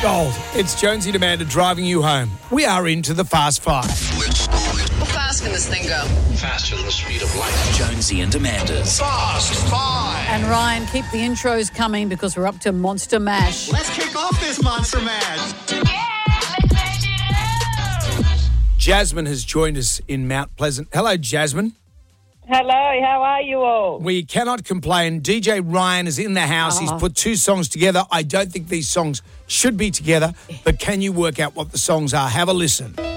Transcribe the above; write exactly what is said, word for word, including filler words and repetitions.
gold. It's Jonesy and Amanda driving you home. We are into the Fast Five. How fast can this thing go? Faster than the speed of light. Jonesy and Amanda's Fast Five. And Ryan, keep the intros coming because we're up to Monster Mash. Let's kick off this Monster Mash. Jasmine has joined us in Mount Pleasant. Hello, Jasmine. Hello, how are you all? We cannot complain. D J Ryan is in the house. He's put two songs together. I don't think these songs should be together, but can you work out what the songs are? Have a listen.